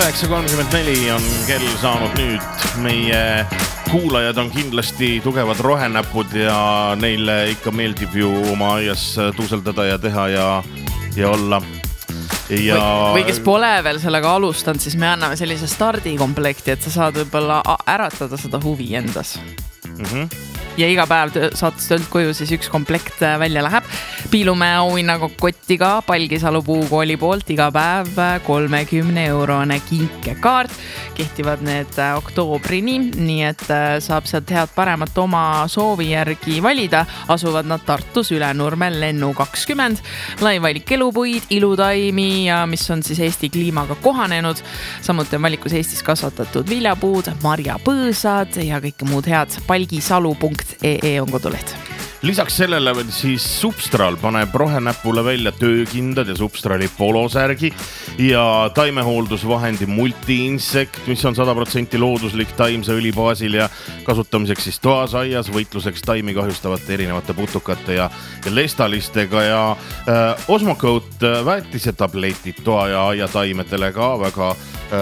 9:34 on kell saanud nüüd. Meie kuulajad on kindlasti tugevad rohenäpud ja neile ikka meeldib ju oma aias tuuseldada ja teha ja olla. Või kes pole veel sellega alustanud, siis me anname sellise stardikomplekti, et sa saad võib-olla äratada seda huvi endas. Ja iga päev saates töölt koju siis üks komplekt välja läheb. Piilume auhinnaga kotiga Palgisalu puukooli poolt iga päev 30 € kinkekaart. Kehtivad need oktoobrini, nii et saab sealt head paremat oma soovi järgi valida. Asuvad nad Tartus Ülenurmel Lennu 20. Laivalik elupuid, ilutaimi ja mis on siis Eesti kliimaga kohanenud. Samuti on valikus Eestis kasvatatud viljapuud, marjapõõsad ja kõik muud head. Palgisalu.ee on koduleht. Lisaks sellele siis Substral paneb rohenäpule välja töökindad ja Substrali polosärgi ja taimehooldusvahendi multi-insekt, mis on 100% looduslik taimse õli baasil ja kasutamiseks siis toas, aias, võitluseks taimi kahjustavate erinevate putukate ja lestalistega ja Osmocoat väetise tabletid toa ja aia taimedele ka väga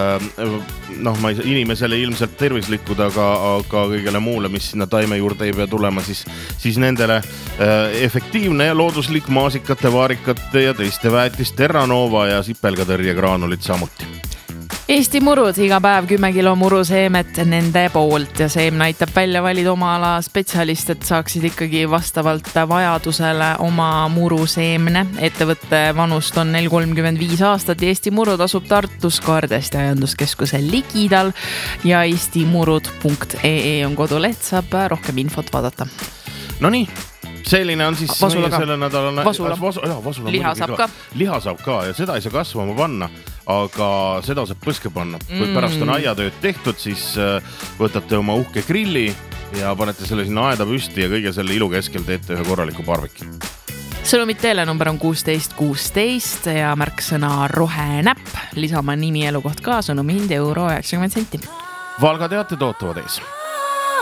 inimesele ilmselt tervislikud, aga kõigele muule, mis sinna taime juurde ei pea tulema, siis nendele efektiivne ja looduslik maasikate, vaarikate ja teiste väetist Terranova ja sipelgatõrje graanulid samuti. Eesti murud, iga päev 10 kilo muruseemet nende poolt ja seemne aitab välja valida oma ala spetsialist, et saaksid ikkagi vastavalt vajadusele oma muruseemne. Ettevõtte vanust on neil 35 aastat ja Eesti murud asub Tartus Kaardest ja ajanduskeskuse ligidal ja eestimurud.ee on koduleht, saab rohkem infot vaadata. No nii, selline on siis selle nädalane... Liha saab ka. Liha saab ka ja seda ei saa kasvama panna, aga seda saab põske panna. Kui pärast on aiatööd tehtud, siis võtate oma uhke grilli ja panete selle sinna aeda püsti ja kõige selle ilu keskel teete ühe korraliku barbeki. Sõnumit teelenumber on 1616 ja märksõna rohenäpp. Lisama nimi elukoht ka, sõnumi hind €90. Valga teated ootavad ees.